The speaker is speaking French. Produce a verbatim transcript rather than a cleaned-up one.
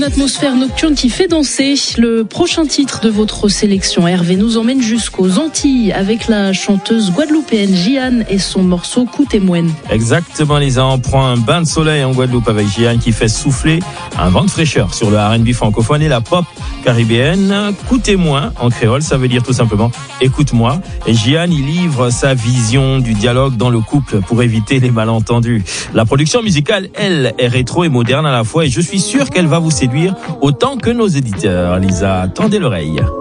Une atmosphère nocturne qui fait danser. Le prochain titre de votre sélection, Hervé, nous emmène jusqu'aux Antilles avec la chanteuse guadeloupéenne Jeanne et son morceau Coup témoin. Exactement, Lisa. On prend un bain de soleil en Guadeloupe avec Jeanne qui fait souffler un vent de fraîcheur sur le R and B francophone et la pop caribéenne. Coup témoin en créole, ça veut dire tout simplement écoute-moi. Et Jeanne, il livre sa vision du dialogue dans le couple pour éviter les malentendus. La production musicale, elle, est rétro et moderne à la fois et je suis sûr qu'elle va vous séduire autant que nos éditeurs. Lisa, tendez l'oreille.